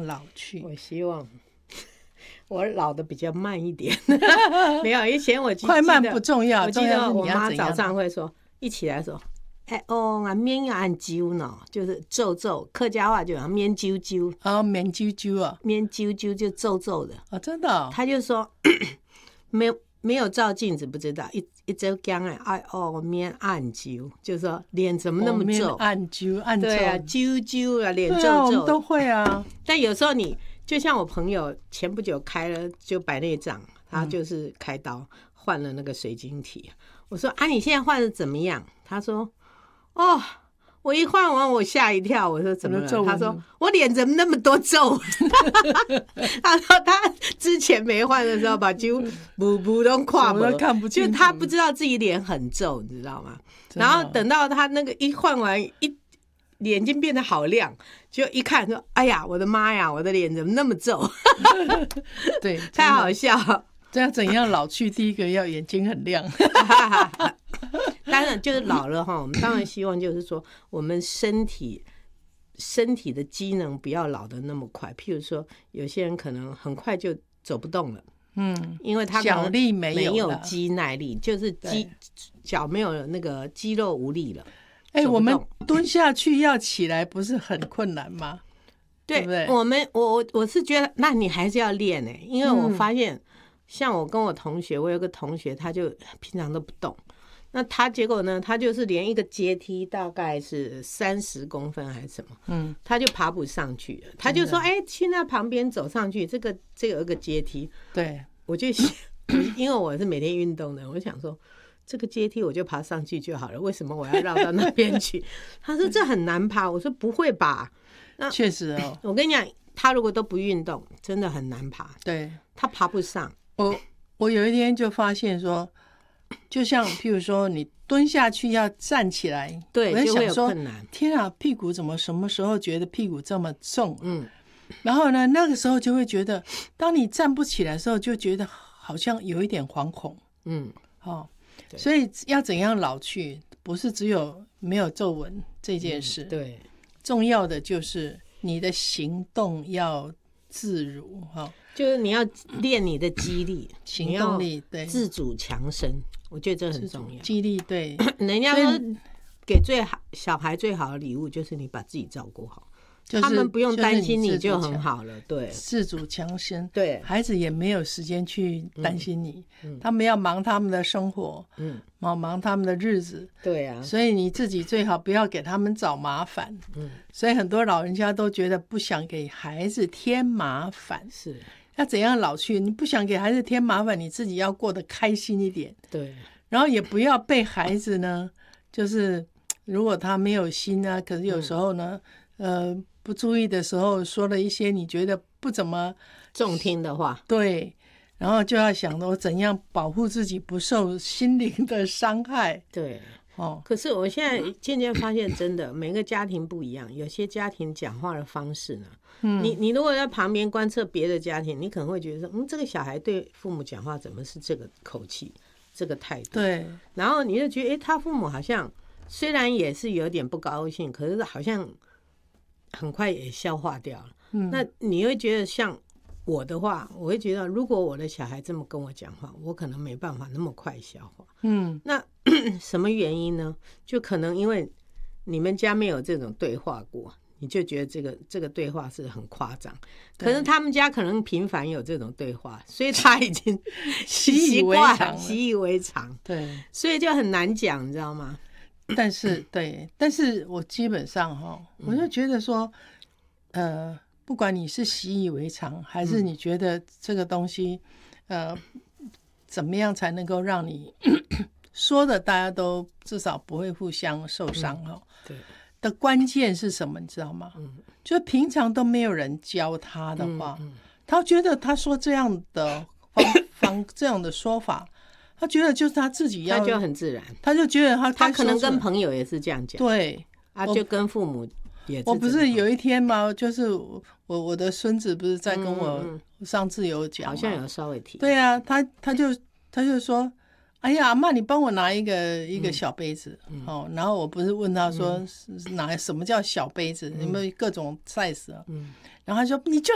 老去？ 我希望我老的比较慢一点。没有，以前我快慢不重要， 我记得我妈早上会说，一起来说，面要按揪呢，就是皱皱，客家话就讲面揪揪。 面揪揪啊， 面揪揪就皱皱的。 真的哦。 他就说没有照镜子不知道，一周讲面按揪，就是说脸怎么那么皱？ 按揪按皱。 对啊，揪揪啊，脸皱皱。 我们都会啊。 但有时候你就像我朋友前不久开了就白内障，他就是开刀换了那个水晶体。我说你现在换的怎么样？他说我一换完我吓一跳。我说怎么了？他说我脸怎么那么多皱？他说他之前没换的时候把几乎补都跨不看不清楚， 就他不知道自己脸很皱，你知道吗？然后等到他那个一换完眼睛变得好亮，就一看说哎呀我的妈呀，我的脸怎么那么皱？ 对， 太好笑。 这样怎样老去？第一个要眼睛很亮。 当然就是老了我们当然希望就是说我们身体的机能不要老得那么快。譬如说有些人可能很快就走不动了，因为他脚力没有肌耐力，就是脚没有那个肌肉无力了。 我们蹲下去要起来不是很困难吗？对不对？ 我是觉得那你还是要练因为我发现像我跟我同学，我有个同学他就平常都不动，那他结果呢，他就是连一个阶梯大概是30公分还是什么，他就爬不上去了。他就说去那旁边走上去，这个有一个阶梯。 对， 我就因为我是每天运动的，我想说这个阶梯我就爬上去就好了，为什么我要绕到那边去？他说这很难爬。我说不会吧。那确实我跟你讲，他如果都不运动真的很难爬。 对， 他爬不上。 我有一天就发现说，就像譬如说你蹲下去要站起来， 对， 我在想说困难， 天啊，屁股怎么什么时候觉得屁股这么重？然后呢，那个时候就会觉得，当你站不起来的时候，就觉得好像有一点惶恐。所以要怎样老去，不是只有没有皱纹这件事， 对， 重要的就是你的行动要自如就是你要练你的肌力、 行动力，对， 自主强身，我觉得这很重要。 肌力，对， 人家说给小孩最好的礼物就是你把自己照顾好，他们不用担心你就很好了。对， 自主强身， 对， 孩子也没有时间去担心你，他们要忙他们的生活，忙他们的日子， 对啊， 所以你自己最好不要给他们找麻烦。所以很多老人家都觉得不想给孩子添麻烦， 是要怎样老去？你不想给孩子添麻烦，你自己要过得开心一点。 对， 然后也不要被孩子呢，就是如果他没有心啊，可是有时候呢，不注意的时候说了一些你觉得不怎么中听的话， 对，然后就要想我怎样保护自己不受心灵的伤害。 对。可是我现在渐渐发现，真的每个家庭不一样，有些家庭讲话的方式呢，你如果在旁边观测别的家庭，你可能会觉得说，这个小孩对父母讲话怎么是这个口气、这个态度？ 对， 然后你就觉得，他父母好像虽然也是有点不高兴，可是好像很快也消化掉了。那你会觉得像我的话，我会觉得如果我的小孩这么跟我讲话，我可能没办法那么快消化。那什么原因呢？就可能因为你们家没有这种对话过，你就觉得这个对话是很夸张。可是他们家可能频繁有这种对话，所以他已经习以为常。 对， 所以就很难讲，你知道吗？ 但是我基本上我就觉得说，不管你是习以为常，还是你觉得这个东西，怎么样才能够让你说的大家都至少不会互相受伤对的关键是什么？你知道吗？就平常都没有人教他的话，他觉得他说这样的这样的说法，他觉得就是他自己要， 他就很自然， 他就觉得他可能跟朋友也是这样讲， 对就跟父母也是。 我不是有一天吗？就是我的孙子不是在跟我上次有讲， 好像有稍微提。 对啊，他就说，哎呀，阿嬷你帮我拿一个小杯子，然后我不是问他说，拿什么叫小杯子？有没有各种 size 然后他说你就